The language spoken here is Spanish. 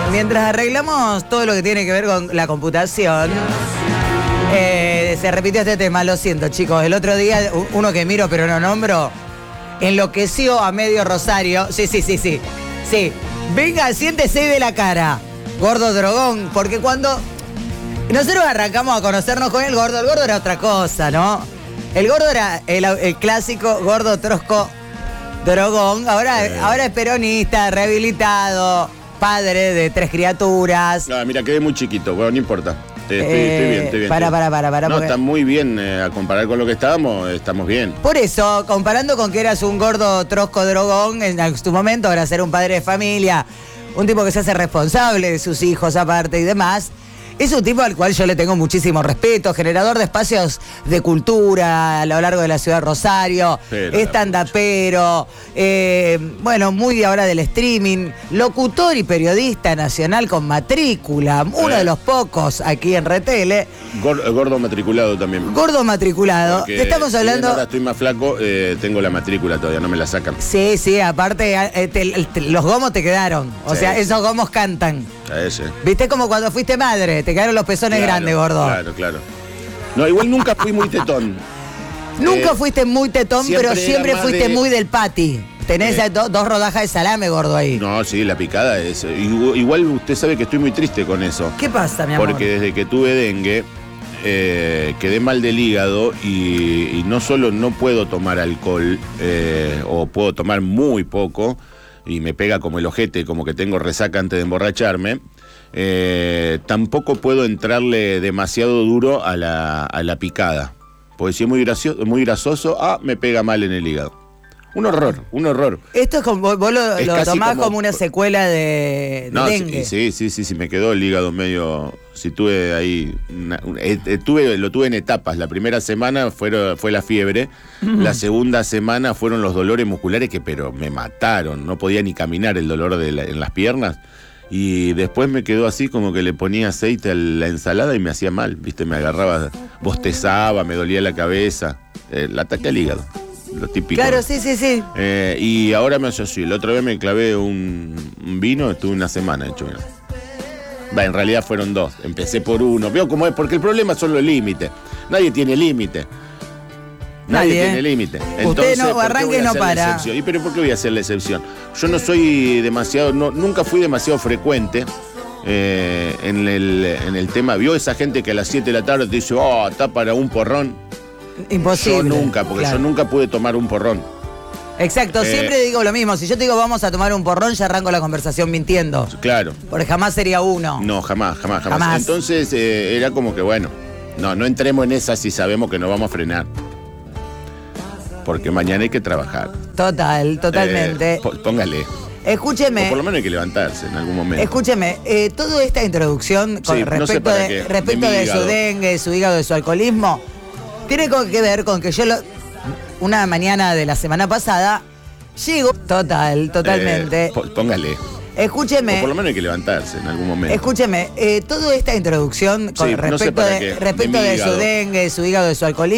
Mientras arreglamos todo lo que tiene que ver con la computación, se repitió este tema, lo siento chicos. El otro día, uno que miro pero no nombro, enloqueció a medio Rosario. Sí. Venga, siéntese de la cara, gordo drogón, porque cuando nosotros arrancamos a conocernos con el gordo era otra cosa, ¿no? El gordo era el clásico gordo trosco drogón, ahora es peronista, rehabilitado, padre de 3 criaturas. No, mira, quedé muy chiquito, bueno, no importa. Estoy bien. Para. No, porque... está muy bien, a comparar con lo que estábamos, estamos bien. Por eso, comparando con que eras un gordo trosco drogón en tu momento, ahora ser un padre de familia, un tipo que se hace responsable de sus hijos aparte y demás, es un tipo al cual yo le tengo muchísimo respeto, generador de espacios de cultura a lo largo de la ciudad de Rosario, stand-upero, bueno, muy ahora del streaming, locutor y periodista nacional con matrícula, uno de los pocos aquí en Retele. Gordo matriculado también. Gordo matriculado. Porque estamos hablando... ahora estoy más flaco, tengo la matrícula todavía, no me la sacan. Sí, aparte los gomos te quedaron, o sea, esos gomos cantan. Ese. ¿Viste como cuando fuiste madre? Te quedaron los pezones grandes, gordo. Claro. No, igual nunca fui muy tetón. Nunca fuiste muy tetón, pero siempre fuiste muy del pati. Tenés 2 rodajas de salame, gordo, ahí. No, sí, la picada es... Igual usted sabe que estoy muy triste con eso. ¿Qué pasa, mi amor? Porque desde que tuve dengue, quedé mal del hígado y no solo no puedo tomar alcohol, o puedo tomar muy poco, y me pega como el ojete, como que tengo resaca antes de emborracharme, tampoco puedo entrarle demasiado duro a la picada. Porque si es muy grasoso, me pega mal en el hígado. Un horror. Esto es como, vos lo tomás como una secuela de dengue. Sí, me quedó el hígado medio... Sí, tuve ahí... lo tuve en etapas. La primera semana fue la fiebre. La segunda semana fueron los dolores musculares pero me mataron. No podía ni caminar, el dolor en las piernas. Y después me quedó así como que le ponía aceite a la ensalada y me hacía mal. ¿Viste? Me agarraba, bostezaba, me dolía la cabeza. El ataque al hígado. Lo típico. Claro, sí. Y ahora me hace así. La otra vez me clavé un vino, estuve una semana hecho. En realidad fueron 2. Empecé por 1. Veo cómo es, porque el problema son los límites. Nadie tiene límite. Nadie tiene límite. Usted no arranca y no para. ¿Y pero por qué voy a hacer la excepción? Yo no soy demasiado, nunca fui demasiado frecuente en el tema. ¿Vio esa gente que a las 7 de la tarde te dice, está para un porrón? Imposible. Yo nunca, porque yo nunca pude tomar un porrón. Exacto, siempre digo lo mismo. Si yo te digo vamos a tomar un porrón, ya arranco la conversación mintiendo. Claro. Porque jamás sería uno. No, jamás. Entonces era como que bueno, no entremos en esa si sabemos que no vamos a frenar. Porque mañana hay que trabajar. Totalmente. Póngale. Escúcheme. O por lo menos hay que levantarse en algún momento. Escúcheme, toda esta introducción con respecto de su dengue, de su hígado, de su alcoholismo, tiene que ver con que yo una mañana de la semana pasada llego totalmente. Póngale. Escúcheme. O por lo menos hay que levantarse en algún momento. Escúcheme, toda esta introducción con respecto de su dengue, de su hígado, de su alcoholismo.